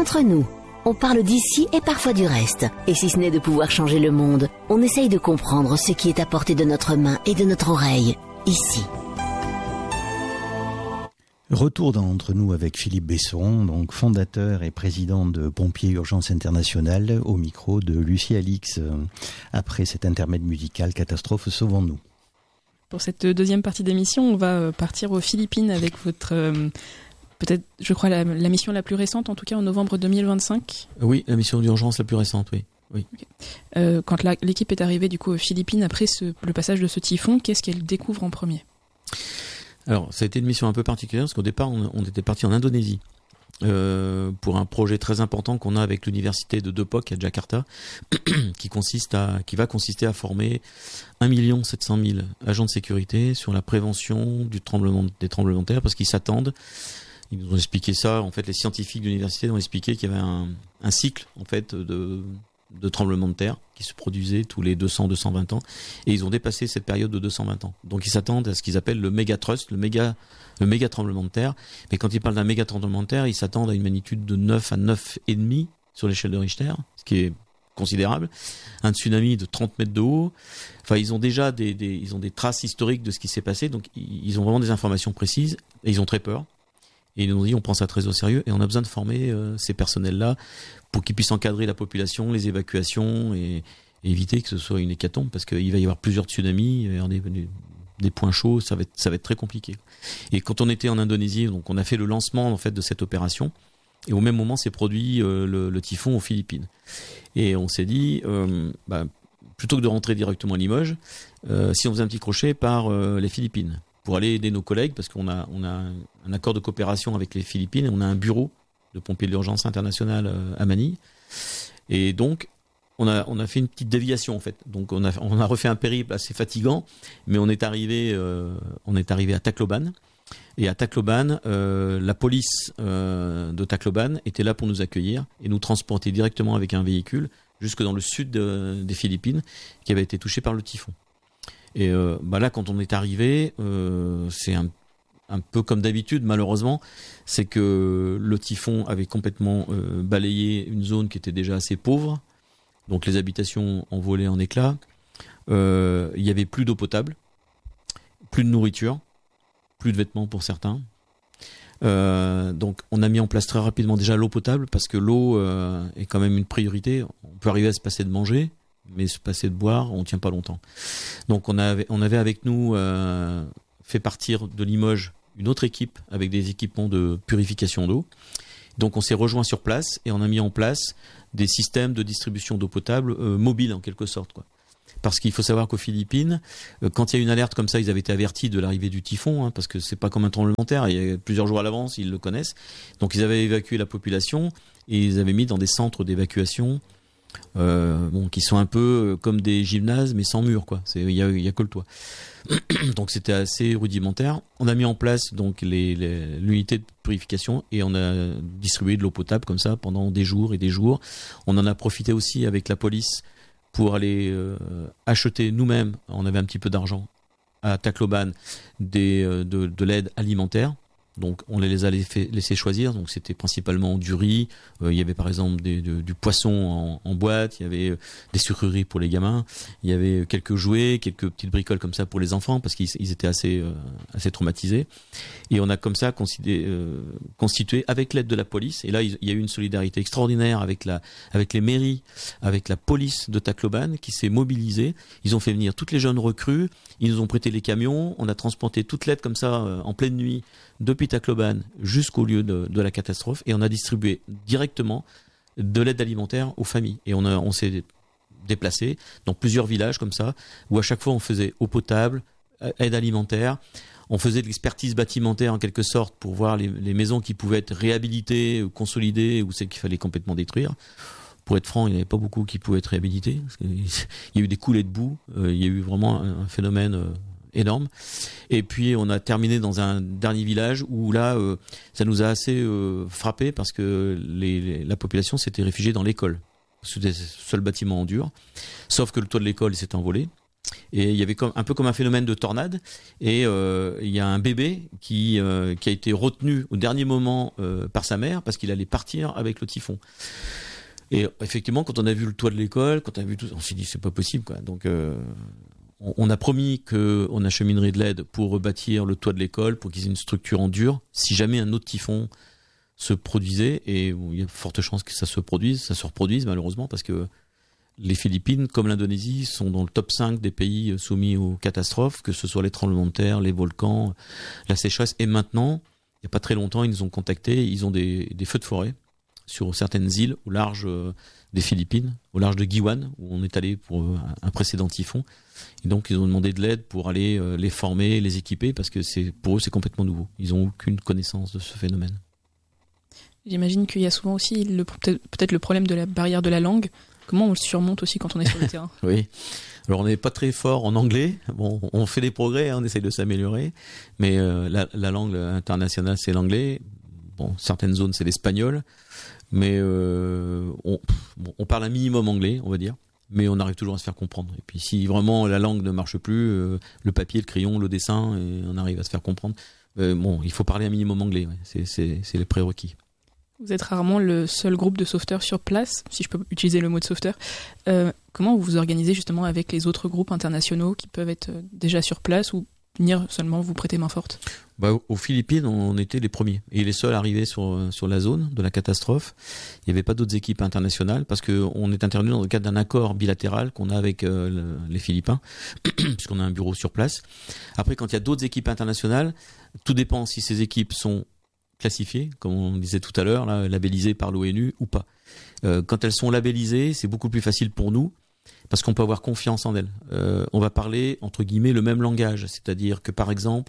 Entre nous, on parle d'ici et parfois du reste. Et si ce n'est de pouvoir changer le monde, on essaye de comprendre ce qui est à portée de notre main et de notre oreille, ici. Retour d'entre nous avec Philippe Besson, donc fondateur et président de Pompiers Urgence Internationale, au micro de Lucie Alix. Après cet intermède musical, Catastrophe, sauvons-nous. Pour cette deuxième partie d'émission, on va partir aux Philippines avec votre, peut-être, je crois, la mission la plus récente, en tout cas en novembre 2025. Oui, la mission d'urgence la plus récente, oui. Okay. Quand l'équipe est arrivée du coup aux Philippines, après le passage de ce typhon, qu'est-ce qu'elle découvre en premier ? Alors, ça a été une mission un peu particulière, parce qu'au départ, on était parti en Indonésie pour un projet très important qu'on a avec l'université de Depok à Jakarta, qui va consister à former 1 700 000 agents de sécurité sur la prévention des tremblements de terre, parce qu'ils s'attendent. Ils nous ont expliqué ça. En fait, les scientifiques de l'université ont expliqué qu'il y avait un cycle en fait de tremblements de terre qui se produisait tous les 200-220 ans, et ils ont dépassé cette période de 220 ans. Donc ils s'attendent à ce qu'ils appellent le méga trust, le méga tremblement de terre. Mais quand ils parlent d'un méga tremblement de terre, ils s'attendent à une magnitude de 9 à 9,5 sur l'échelle de Richter, ce qui est considérable. Un tsunami de 30 mètres de haut. Enfin, ils ont déjà ils ont des traces historiques de ce qui s'est passé, donc ils ont vraiment des informations précises, et ils ont très peur. Et ils nous ont dit, on prend ça très au sérieux, et on a besoin de former ces personnels-là pour qu'ils puissent encadrer la population, les évacuations, et éviter que ce soit une hécatombe, parce qu'il va y avoir plusieurs tsunamis, il va y avoir des points chauds, ça va être très compliqué. Et quand on était en Indonésie, donc on a fait le lancement en fait de cette opération, et au même moment s'est produit le typhon aux Philippines. Et on s'est dit, plutôt que de rentrer directement à Limoges, si on faisait un petit crochet par les Philippines, pour aller aider nos collègues, parce qu'on a un accord de coopération avec les Philippines, et on a un bureau de pompiers de l'urgence internationale à Manille. Et donc, on a fait une petite déviation, en fait. Donc, on a refait un périple assez fatigant, mais on est arrivé à Tacloban. Et à Tacloban, la police de Tacloban était là pour nous accueillir et nous transporter directement avec un véhicule jusque dans le sud des Philippines, qui avait été touché par le typhon. Et là, quand on est arrivé, c'est un peu comme d'habitude, malheureusement, c'est que le typhon avait complètement balayé une zone qui était déjà assez pauvre. Donc les habitations ont volé en éclats. Il y avait plus d'eau potable, plus de nourriture, plus de vêtements pour certains. Donc on a mis en place très rapidement déjà l'eau potable, parce que l'eau est quand même une priorité. On peut arriver à se passer de manger, mais se passer de boire, on tient pas longtemps. Donc on avait avec nous fait partir de Limoges une autre équipe avec des équipements de purification d'eau. Donc on s'est rejoint sur place et on a mis en place des systèmes de distribution d'eau potable mobiles en quelque sorte, quoi. Parce qu'il faut savoir qu'aux Philippines, quand il y a une alerte comme ça, ils avaient été avertis de l'arrivée du typhon, parce que c'est pas comme un tremblement de terre, il y a plusieurs jours à l'avance, ils le connaissent. Donc ils avaient évacué la population et ils avaient mis dans des centres d'évacuation qui sont un peu comme des gymnases mais sans mur, quoi. Il y a que le toit. Donc c'était assez rudimentaire. On a mis en place donc l'unité de purification et on a distribué de l'eau potable comme ça pendant des jours et des jours. On en a profité aussi avec la police pour aller acheter nous-mêmes, on avait un petit peu d'argent, à Tacloban, de l'aide alimentaire. Donc on les a laissés choisir, donc c'était principalement du riz, il y avait par exemple du poisson en boîte, il y avait des sucreries pour les gamins, il y avait quelques jouets, quelques petites bricoles comme ça pour les enfants, parce qu'ils étaient assez traumatisés. Et on a comme ça constitué avec l'aide de la police, et là il y a eu une solidarité extraordinaire avec les mairies, avec la police de Tacloban qui s'est mobilisée. Ils ont fait venir toutes les jeunes recrues, ils nous ont prêté les camions, on a transporté toute l'aide comme ça en pleine nuit depuis Tacloban jusqu'au lieu de la catastrophe, et on a distribué directement de l'aide alimentaire aux familles. Et on s'est déplacé dans plusieurs villages comme ça, où à chaque fois on faisait eau potable, aide alimentaire, on faisait de l'expertise bâtimentaire en quelque sorte pour voir les maisons qui pouvaient être réhabilitées ou consolidées, ou celles qu'il fallait complètement détruire. Pour être franc, il n'y avait pas beaucoup qui pouvaient être réhabilités. Il y a eu des coulées de boue, il y a eu vraiment un phénomène énorme. Et puis on a terminé dans un dernier village où là ça nous a assez frappé, parce que la population s'était réfugiée dans l'école. C'était le seul bâtiment en dur, sauf que le toit de l'école s'est envolé Et il y avait un peu comme un phénomène de tornade. Et il y a un bébé qui a été retenu au dernier moment par sa mère parce qu'il allait partir avec le typhon. Et effectivement, quand on a vu le toit de l'école, quand on a vu tout, on s'est dit c'est pas possible, quoi. Donc on a promis qu'on acheminerait de l'aide pour rebâtir le toit de l'école, pour qu'ils aient une structure en dur. Si jamais un autre typhon se produisait, et bon, il y a de fortes chances que ça se reproduise malheureusement, parce que les Philippines, comme l'Indonésie, sont dans le top 5 des pays soumis aux catastrophes, que ce soit les tremblements de terre, les volcans, la sécheresse. Et maintenant, il n'y a pas très longtemps, ils nous ont contactés, ils ont des feux de forêt sur certaines îles au large des Philippines, au large de Guiwan, où on est allé pour un précédent typhon. Et donc, ils ont demandé de l'aide pour aller les former, les équiper, parce que pour eux, c'est complètement nouveau. Ils n'ont aucune connaissance de ce phénomène. J'imagine qu'il y a souvent aussi peut-être le problème de la barrière de la langue. Comment on le surmonte aussi quand on est sur le terrain? Oui. Alors, on n'est pas très fort en anglais. Bon, on fait des progrès, on essaye de s'améliorer. Mais la langue internationale, c'est l'anglais. Bon, certaines zones, c'est l'espagnol. Mais on parle un minimum anglais, on va dire. Mais on arrive toujours à se faire comprendre. Et puis, si vraiment la langue ne marche plus, le papier, le crayon, le dessin, et on arrive à se faire comprendre. Il faut parler un minimum anglais. Ouais. C'est les prérequis. Vous êtes rarement le seul groupe de sauveteurs sur place, si je peux utiliser le mot de sauveteur. Comment vous vous organisez justement avec les autres groupes internationaux qui peuvent être déjà sur place ou venir seulement vous prêter main forte? Aux Philippines, on était les premiers et les seuls arrivés sur la zone de la catastrophe. Il n'y avait pas d'autres équipes internationales parce qu'on est intervenu dans le cadre d'un accord bilatéral qu'on a avec les Philippins, puisqu'on a un bureau sur place. Après, quand il y a d'autres équipes internationales, tout dépend si ces équipes sont classifiées, comme on disait tout à l'heure, là, labellisées par l'ONU ou pas. Quand elles sont labellisées, c'est beaucoup plus facile pour nous parce qu'on peut avoir confiance en elles. On va parler, entre guillemets, le même langage. C'est-à-dire que, par exemple,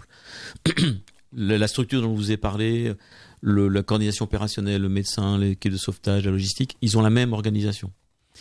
la structure dont je vous ai parlé, la coordination opérationnelle, le médecin, l'équipe de sauvetage, la logistique, ils ont la même organisation.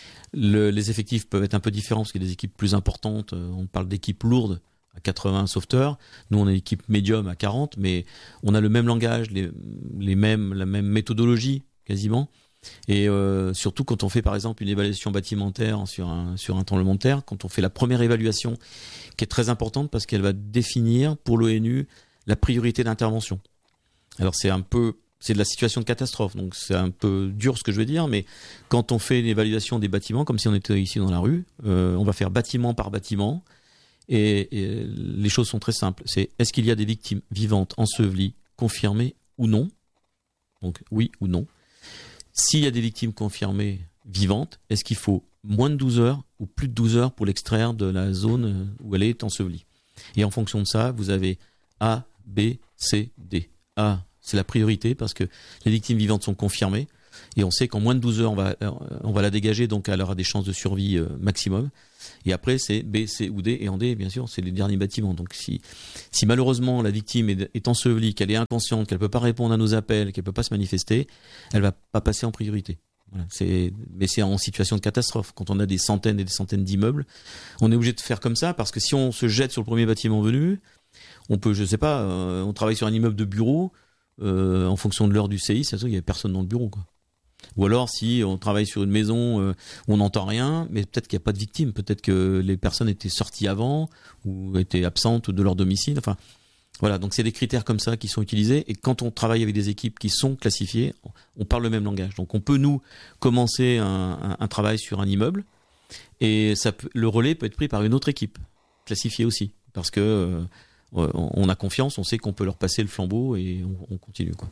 Les effectifs peuvent être un peu différents parce qu'il y a des équipes plus importantes. On parle d'équipes lourdes à 80 sauveteurs. Nous, on a une équipe médium à 40, mais on a le même langage, la même méthodologie, quasiment. Et surtout quand on fait par exemple une évaluation bâtimentaire sur un tremblement de terre, quand on fait la première évaluation qui est très importante parce qu'elle va définir pour l'ONU la priorité d'intervention. Alors c'est de la situation de catastrophe, donc c'est un peu dur ce que je veux dire, mais quand on fait une évaluation des bâtiments, comme si on était ici dans la rue, on va faire bâtiment par bâtiment et les choses sont très simples. C'est est-ce qu'il y a des victimes vivantes, ensevelies, confirmées ou non? Donc oui ou non. S'il y a des victimes confirmées vivantes, est-ce qu'il faut moins de 12 heures ou plus de 12 heures pour l'extraire de la zone où elle est ensevelie? Et en fonction de ça, vous avez A, B, C, D. A, c'est la priorité parce que les victimes vivantes sont confirmées et on sait qu'en moins de 12 heures, on va la dégager, donc elle aura des chances de survie maximum. Et après, c'est B, C ou D. Et en D, bien sûr, c'est les derniers bâtiments. Donc si malheureusement la victime est ensevelie, qu'elle est inconsciente, qu'elle peut pas répondre à nos appels, qu'elle peut pas se manifester, elle va pas passer en priorité. Voilà, mais c'est en situation de catastrophe. Quand on a des centaines et des centaines d'immeubles, on est obligé de faire comme ça parce que si on se jette sur le premier bâtiment venu, on peut, je sais pas, on travaille sur un immeuble de bureau, en fonction de l'heure du séisme, ça se trouve, il y a personne dans le bureau, quoi. Ou alors si on travaille sur une maison où on n'entend rien, mais peut-être qu'il n'y a pas de victimes, peut-être que les personnes étaient sorties avant ou étaient absentes de leur domicile. Enfin, voilà, donc c'est des critères comme ça qui sont utilisés. Et quand on travaille avec des équipes qui sont classifiées, on parle le même langage. Donc on peut nous commencer un travail sur un immeuble et le relais peut être pris par une autre équipe classifiée aussi, parce que on a confiance, on sait qu'on peut leur passer le flambeau et on continue, quoi.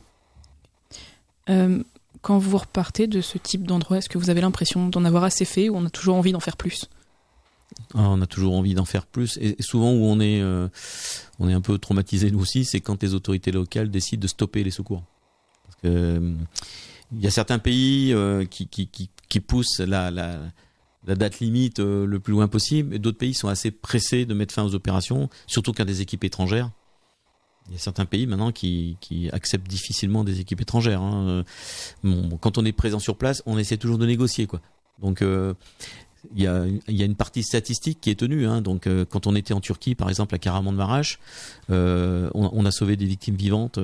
Quand vous repartez de ce type d'endroit, est-ce que vous avez l'impression d'en avoir assez fait ou on a toujours envie d'en faire plus? On a toujours envie d'en faire plus. Et souvent où on est un peu traumatisé nous aussi, c'est quand les autorités locales décident de stopper les secours. Parce que il y a certains pays qui poussent la date limite le plus loin possible, et d'autres pays sont assez pressés de mettre fin aux opérations, surtout quand des équipes étrangères. Il y a certains pays maintenant qui acceptent difficilement des équipes étrangères. Hein. Quand on est présent sur place, on essaie toujours de négocier, quoi. Donc il y a une partie statistique qui est tenue. Hein. Donc quand on était en Turquie, par exemple à Kahramanmaraş, on a sauvé des victimes vivantes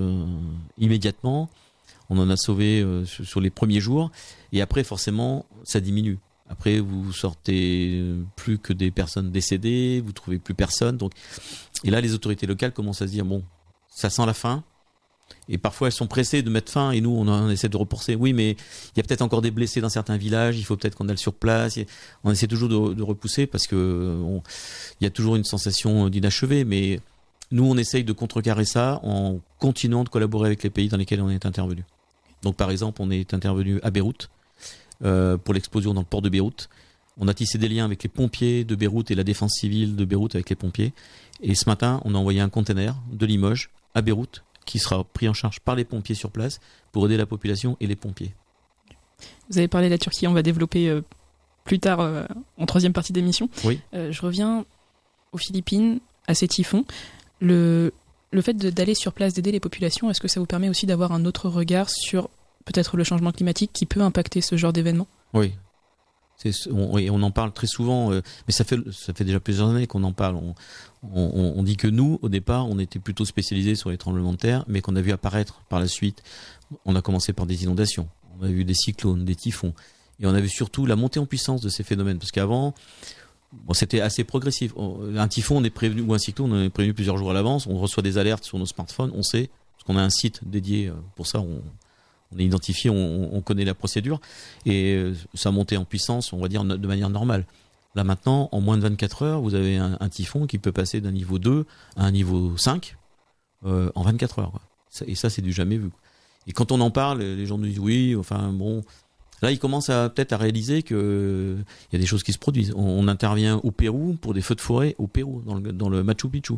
immédiatement. On en a sauvé sur les premiers jours, et après forcément ça diminue. Après, vous sortez plus que des personnes décédées, vous trouvez plus personne. Donc, et là, les autorités locales commencent à se dire bon, ça sent la fin. Et parfois, elles sont pressées de mettre fin. Et nous, on essaie de repousser. Oui, mais il y a peut-être encore des blessés dans certains villages. Il faut peut-être qu'on aille sur place. On essaie toujours de repousser parce que il y a toujours une sensation d'inachevé. Mais nous, on essaye de contrecarrer ça en continuant de collaborer avec les pays dans lesquels on est intervenu. Donc, par exemple, on est intervenu à Beyrouth. Pour l'explosion dans le port de Beyrouth. On a tissé des liens avec les pompiers de Beyrouth et la défense civile de Beyrouth avec les pompiers. Et ce matin, on a envoyé un container de Limoges à Beyrouth qui sera pris en charge par les pompiers sur place pour aider la population et les pompiers. Vous avez parlé de la Turquie, on va développer plus tard en troisième partie d'émission. Oui. Je reviens aux Philippines, à ces typhons. Le fait d'aller sur place, d'aider les populations, est-ce que ça vous permet aussi d'avoir un autre regard sur peut-être le changement climatique qui peut impacter ce genre d'événement? Oui. On en parle très souvent, mais ça fait déjà plusieurs années qu'on en parle. On dit que nous, au départ, on était plutôt spécialisés sur les tremblements de terre, mais qu'on a vu apparaître par la suite. On a commencé par des inondations, on a vu des cyclones, des typhons, et on a vu surtout la montée en puissance de ces phénomènes. Parce qu'avant, c'était assez progressif. Un typhon, on est prévenu, ou un cyclone, on est prévenu plusieurs jours à l'avance. On reçoit des alertes sur nos smartphones, on sait, parce qu'on a un site dédié pour ça. On est identifié, on connaît la procédure et ça montait en puissance, on va dire, de manière normale. Là maintenant, en moins de 24 heures, vous avez un typhon qui peut passer d'un niveau 2 à un niveau 5 en 24 heures. Quoi. Et ça, c'est du jamais vu. Et quand on en parle, les gens nous disent oui, enfin bon... Là, ils commencent peut-être à réaliser qu'il y a des choses qui se produisent. On intervient au Pérou pour des feux de forêt au Pérou, dans le Machu Picchu.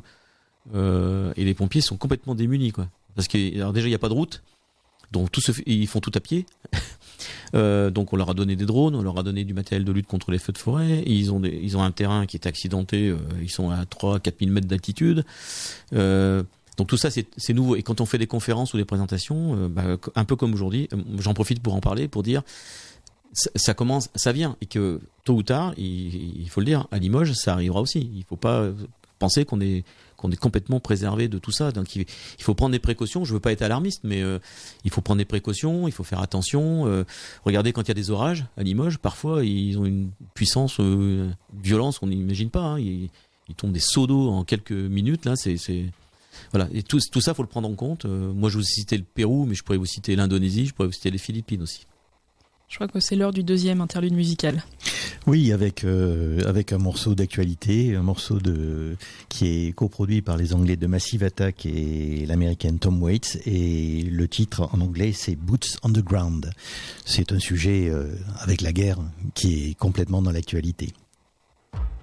Et les pompiers sont complètement démunis, quoi. Parce que alors déjà, il n'y a pas de route. Donc ils font tout à pied. Donc on leur a donné des drones, on leur a donné du matériel de lutte contre les feux de forêt. Ils ont un terrain qui est accidenté. Ils sont à 3-4 000 mètres d'altitude. Donc tout ça c'est nouveau. Et quand on fait des conférences ou des présentations, un peu comme aujourd'hui, j'en profite pour en parler, pour dire ça commence, ça vient, et que tôt ou tard, il faut le dire, à Limoges, ça arrivera aussi. Il ne faut pas penser qu'on est complètement préservé de tout ça. Donc il faut prendre des précautions. Je veux pas être alarmiste, mais il faut prendre des précautions, il faut faire attention. Regardez, quand il y a des orages à Limoges, parfois ils ont une puissance, violence qu'on n'imagine pas. Hein. Ils tombent des seaux d'eau en quelques minutes. Là, c'est voilà. Et tout ça, faut le prendre en compte. Moi, je vous citais le Pérou, mais je pourrais vous citer l'Indonésie, je pourrais vous citer les Philippines aussi. Je crois que c'est l'heure du deuxième interlude musical. Oui, avec un morceau d'actualité, un morceau qui est coproduit par les Anglais de Massive Attack et l'Américaine Tom Waits, et le titre en anglais c'est Boots on the Ground. C'est un sujet avec la guerre qui est complètement dans l'actualité.